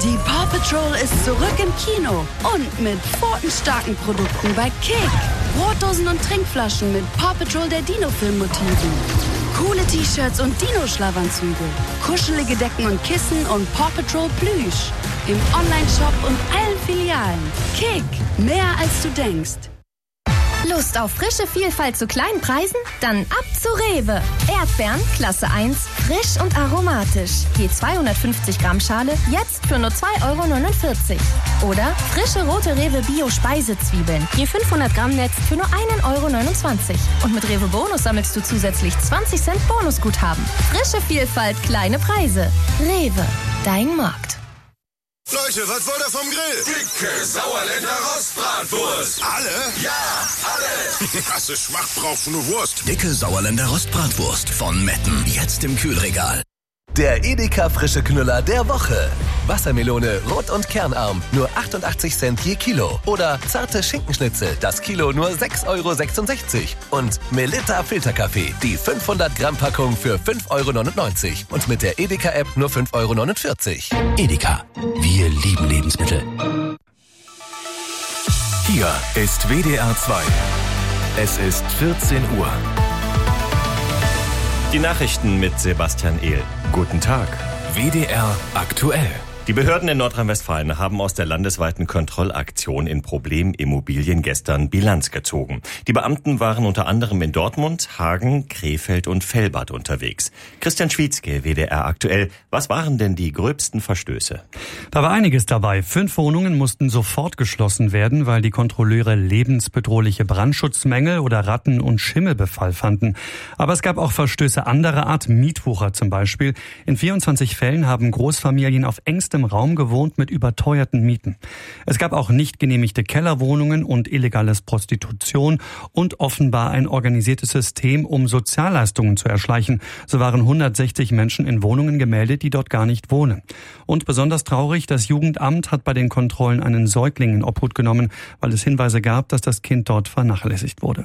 Die Paw Patrol ist zurück im Kino und mit pfotenstarken Produkten bei Kick. Brotdosen und Trinkflaschen mit Paw Patrol der Dino-Film-Motiven. Coole T-Shirts und Dino-Schlafanzüge. Kuschelige Decken und Kissen und Paw Patrol Plüsch. Im Online-Shop und allen Filialen. Kick, mehr als du denkst. Lust auf frische Vielfalt zu kleinen Preisen? Dann ab zu Rewe. Erdbeeren, Klasse 1, frisch und aromatisch. Je 250 Gramm Schale, jetzt für nur 2,49 €. Oder frische rote Rewe Bio-Speisezwiebeln. Je 500 Gramm Netz für nur 1,29 €. Und mit Rewe Bonus sammelst du zusätzlich 20 Cent Bonusguthaben. Frische Vielfalt, kleine Preise. Rewe, dein Markt. Leute, was wollt ihr vom Grill? Dicke Sauerländer Rostbratwurst. Alle? Ja, alle. Hast du Schmacht drauf für eine Wurst? Dicke Sauerländer Rostbratwurst von Metten. Jetzt im Kühlregal. Der Edeka frische Knüller der Woche. Wassermelone rot und kernarm, nur 88 Cent je Kilo. Oder zarte Schinkenschnitzel, das Kilo nur 6,66 €. Und Melitta Filterkaffee, die 500 Gramm Packung für 5,99 €. Und mit der Edeka-App nur 5,49 €. Edeka, wir lieben Lebensmittel. Hier ist WDR 2. Es ist 14 Uhr. Die Nachrichten mit Sebastian Ehl. Guten Tag. WDR aktuell. Die Behörden in Nordrhein-Westfalen haben aus der landesweiten Kontrollaktion in Problemimmobilien gestern Bilanz gezogen. Die Beamten waren unter anderem in Dortmund, Hagen, Krefeld und Velbert unterwegs. Christian Schwietzke, WDR aktuell. Was waren denn die gröbsten Verstöße? Da war einiges dabei. 5 Wohnungen mussten sofort geschlossen werden, weil die Kontrolleure lebensbedrohliche Brandschutzmängel oder Ratten- und Schimmelbefall fanden. Aber es gab auch Verstöße anderer Art, Mietwucher zum Beispiel. In 24 Fällen haben Großfamilien auf engstem Raum gewohnt mit überteuerten Mieten. Es gab auch nicht genehmigte Kellerwohnungen und illegales Prostitution und offenbar ein organisiertes System, um Sozialleistungen zu erschleichen. So waren 160 Menschen in Wohnungen gemeldet, die dort gar nicht wohnen. Und besonders traurig, das Jugendamt hat bei den Kontrollen einen Säugling in Obhut genommen, weil es Hinweise gab, dass das Kind dort vernachlässigt wurde.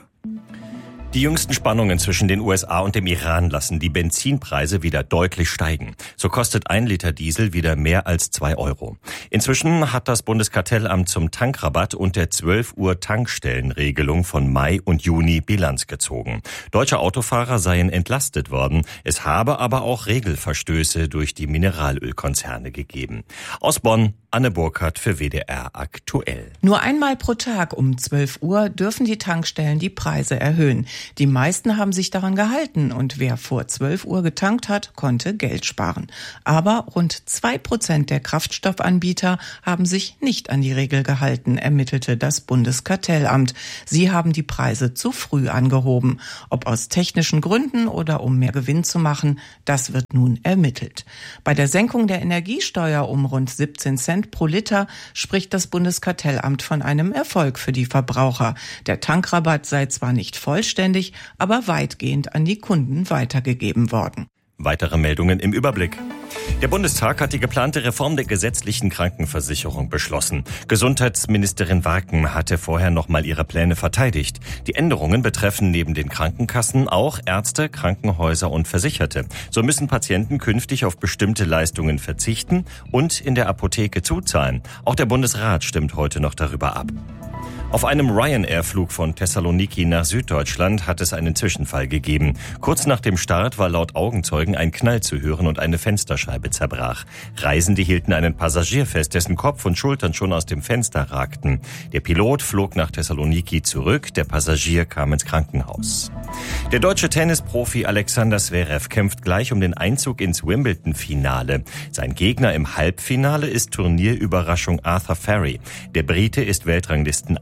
Die jüngsten Spannungen zwischen den USA und dem Iran lassen die Benzinpreise wieder deutlich steigen. So kostet 1 Liter Diesel wieder mehr als 2 €. Inzwischen hat das Bundeskartellamt zum Tankrabatt und der 12 Uhr Tankstellenregelung von Mai und Juni Bilanz gezogen. Deutsche Autofahrer seien entlastet worden. Es habe aber auch Regelverstöße durch die Mineralölkonzerne gegeben. Aus Bonn, Anne Burkhardt für WDR aktuell. Nur einmal pro Tag um 12 Uhr dürfen die Tankstellen die Preise erhöhen. Die meisten haben sich daran gehalten und wer vor 12 Uhr getankt hat, konnte Geld sparen. Aber rund 2% der Kraftstoffanbieter haben sich nicht an die Regel gehalten, ermittelte das Bundeskartellamt. Sie haben die Preise zu früh angehoben. Ob aus technischen Gründen oder um mehr Gewinn zu machen, das wird nun ermittelt. Bei der Senkung der Energiesteuer um rund 17 Cent pro Liter spricht das Bundeskartellamt von einem Erfolg für die Verbraucher. Der Tankrabatt sei zwar nicht vollständig, aber weitgehend an die Kunden weitergegeben worden. Weitere Meldungen im Überblick. Der Bundestag hat die geplante Reform der gesetzlichen Krankenversicherung beschlossen. Gesundheitsministerin Warken hatte vorher noch mal ihre Pläne verteidigt. Die Änderungen betreffen neben den Krankenkassen auch Ärzte, Krankenhäuser und Versicherte. So müssen Patienten künftig auf bestimmte Leistungen verzichten und in der Apotheke zuzahlen. Auch der Bundesrat stimmt heute noch darüber ab. Auf einem Ryanair-Flug von Thessaloniki nach Süddeutschland hat es einen Zwischenfall gegeben. Kurz nach dem Start war laut Augenzeugen ein Knall zu hören und eine Fensterscheibe zerbrach. Reisende hielten einen Passagier fest, dessen Kopf und Schultern schon aus dem Fenster ragten. Der Pilot flog nach Thessaloniki zurück, der Passagier kam ins Krankenhaus. Der deutsche Tennisprofi Alexander Zverev kämpft gleich um den Einzug ins Wimbledon-Finale. Sein Gegner im Halbfinale ist Turnierüberraschung Arthur Ferry. Der Brite ist Weltranglisten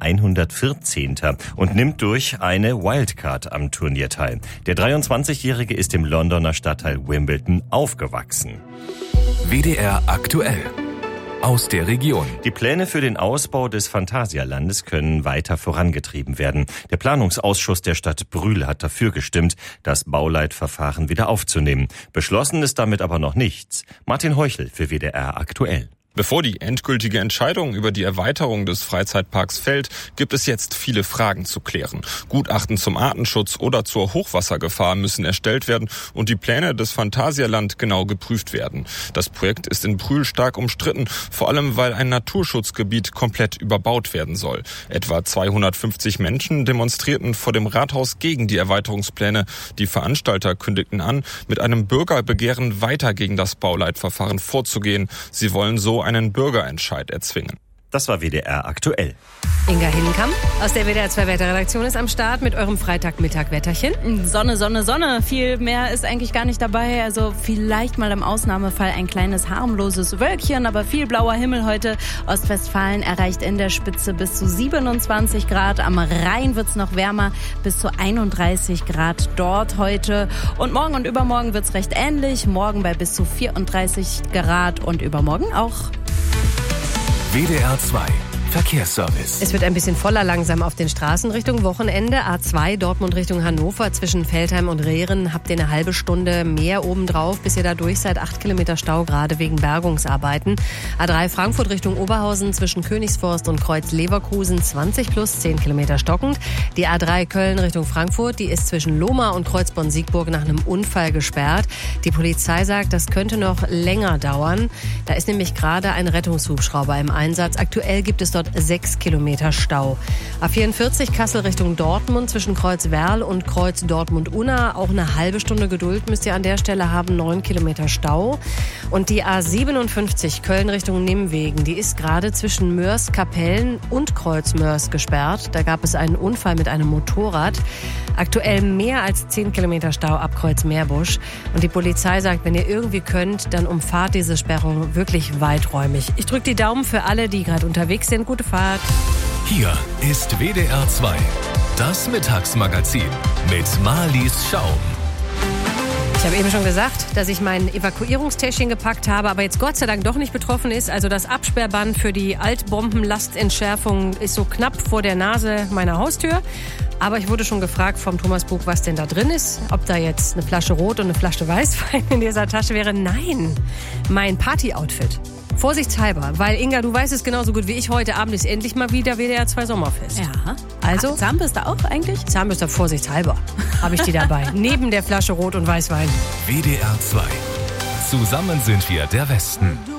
114. und nimmt durch eine Wildcard am Turnier teil. Der 23-Jährige ist im Londoner Stadtteil Wimbledon aufgewachsen. WDR aktuell. Aus der Region. Die Pläne für den Ausbau des Phantasialandes können weiter vorangetrieben werden. Der Planungsausschuss der Stadt Brühl hat dafür gestimmt, das Bauleitverfahren wieder aufzunehmen. Beschlossen ist damit aber noch nichts. Martin Heuchel für WDR aktuell. Bevor die endgültige Entscheidung über die Erweiterung des Freizeitparks fällt, gibt es jetzt viele Fragen zu klären. Gutachten zum Artenschutz oder zur Hochwassergefahr müssen erstellt werden und die Pläne des Phantasialand genau geprüft werden. Das Projekt ist in Brühl stark umstritten, vor allem weil ein Naturschutzgebiet komplett überbaut werden soll. Etwa 250 Menschen demonstrierten vor dem Rathaus gegen die Erweiterungspläne. Die Veranstalter kündigten an, mit einem Bürgerbegehren weiter gegen das Bauleitverfahren vorzugehen. Sie wollen so einen Bürgerentscheid erzwingen. Das war WDR aktuell. Inga Hinkamp aus der WDR 2 Wetterredaktion ist am Start mit eurem Freitagmittag-Wetterchen. Sonne, Sonne, Sonne. Viel mehr ist eigentlich gar nicht dabei. Also vielleicht mal im Ausnahmefall ein kleines harmloses Wölkchen, aber viel blauer Himmel heute. Ostwestfalen erreicht in der Spitze bis zu 27 Grad. Am Rhein wird's noch wärmer, bis zu 31 Grad dort heute. Und morgen und übermorgen wird's recht ähnlich. Morgen bei bis zu 34 Grad und übermorgen auch. WDR 2 Verkehrsservice. Es wird ein bisschen voller langsam auf den Straßen Richtung Wochenende. A2 Dortmund Richtung Hannover zwischen Veltheim und Rehren. Habt ihr eine halbe Stunde mehr obendrauf, bis ihr da durch seid. 8 Kilometer Stau, gerade wegen Bergungsarbeiten. A3 Frankfurt Richtung Oberhausen zwischen Königsforst und Kreuz Leverkusen 20 plus 10 Kilometer stockend. Die A3 Köln Richtung Frankfurt, die ist zwischen Lohmar und Kreuzborn-Siegburg nach einem Unfall gesperrt. Die Polizei sagt, das könnte noch länger dauern. Da ist nämlich gerade ein Rettungshubschrauber im Einsatz. Aktuell gibt es dort 6 Kilometer Stau. A44 Kassel Richtung Dortmund zwischen Kreuz Werl und Kreuz Dortmund-Unna. Auch eine halbe Stunde Geduld müsst ihr an der Stelle haben. 9 Kilometer Stau. Und die A57 Köln Richtung Nimwegen, die ist gerade zwischen Mörs-Kapellen und Kreuz Mörs gesperrt. Da gab es einen Unfall mit einem Motorrad. Aktuell mehr als 10 Kilometer Stau ab Kreuz Meerbusch. Und die Polizei sagt, wenn ihr irgendwie könnt, dann umfahrt diese Sperrung wirklich weiträumig. Ich drücke die Daumen für alle, die gerade unterwegs sind. Gute Fahrt. Hier ist WDR 2, das Mittagsmagazin mit Marlies Schaum. Ich habe eben schon gesagt, dass ich mein Evakuierungstäschchen gepackt habe, aber jetzt Gott sei Dank doch nicht betroffen ist. Also das Absperrband für die Altbombenlastentschärfung ist so knapp vor der Nase meiner Haustür. Aber ich wurde schon gefragt vom Thomas Bug, was denn da drin ist. Ob da jetzt eine Flasche Rot und eine Flasche Weißwein in dieser Tasche wäre. Nein, mein Party-Outfit. Vorsichtshalber, weil Inga, du weißt es genauso gut wie ich, heute Abend ist endlich mal wieder WDR 2 Sommerfest. Ja. Also Zahnbürste auch eigentlich? Zahnbürste vorsichtshalber habe ich die dabei. Neben der Flasche Rot und Weißwein. WDR 2. Zusammen sind wir der Westen.